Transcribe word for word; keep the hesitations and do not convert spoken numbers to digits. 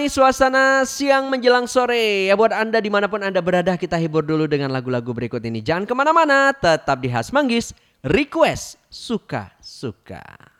Suasana siang menjelang sore ya, buat Anda dimanapun Anda berada, kita hibur dulu dengan lagu-lagu berikut ini. Jangan kemana-mana, tetap di Khas Manggis, request suka-suka.